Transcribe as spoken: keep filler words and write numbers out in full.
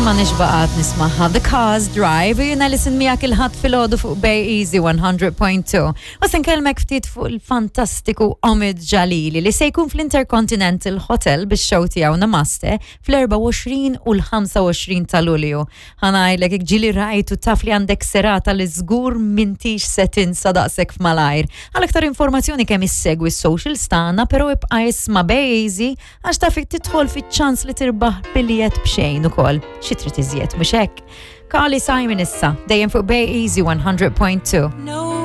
ma nixbaqat nismaħa The Cars Drive u jina listen miegħek il-ħadd fil-ħodu fuq Bay Easy one hundred point two. U se nkellmek ftit fuq il-fantastiku Omid Jalili li se jkun fl-Intercontinental Hotel bix-show tiegħu Namaste fl-erba' u għoxrin u l-ħamsa u għoxrin ta' Lulju. Ħanajdlek ġili rajt u taf li għandek serata li żgur m'intix se tinsa daqshekk f'malajr. Għal aktar informazzjoni kemm issegwi s-socials tagħna, però ibqa' isma' Bay Easy għax tafik tidħol fiċ-ċans li tirbaħ biljet b'xejn ukoll. Xi trid iżjed mhux hekk. Carly Simon issa dejjem fuq Bay Easy one hundred point two. No.